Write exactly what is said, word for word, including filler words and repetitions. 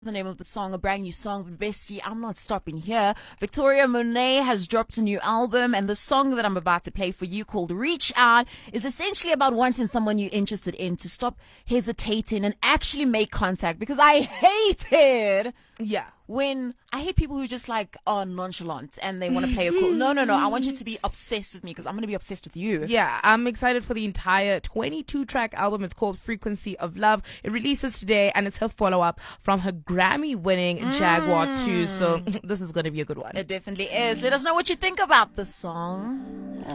The name of the song, a brand new song, but bestie, I'm not stopping here. Victoria Monet has dropped a new album, and the song that I'm about to play for you, called Reach Out, is essentially about wanting someone you're interested in to stop hesitating and actually make contact, because I hated Yeah. when I hate people who just like are nonchalant and they want to play a cool. No, no, no. I want you to be obsessed with me, because I'm going to be obsessed with you. Yeah, I'm excited for the entire twenty-two track album. It's called Frequency of Love. It releases today, and it's her follow-up from her Grammy-winning Jaguar two. So this is going to be a good one. It definitely is. Let us know what you think about the song.